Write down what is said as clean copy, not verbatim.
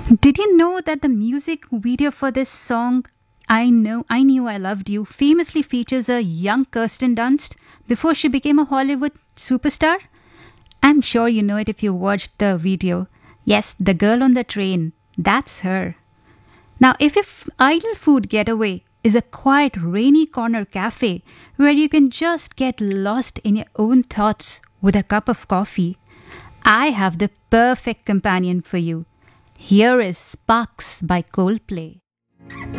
Did you know that the music video for this song, I Knew I Loved You, famously features a young Kirsten Dunst before she became a Hollywood superstar? I'm sure you know it if you watched the video. Yes, the girl on the train, that's her. Now, if Idle Food Getaway is a quiet, rainy corner cafe where you can just get lost in your own thoughts with a cup of coffee, I have the perfect companion for you. Here is Sparks by Coldplay.